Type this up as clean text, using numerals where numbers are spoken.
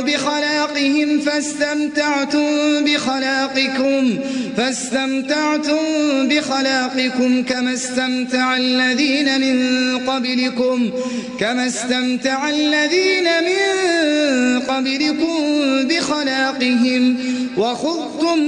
بخلاقهم فاستمتعتم بخلاقكم كما استمتع الذين من قبلكم بخلاقهم وخضتم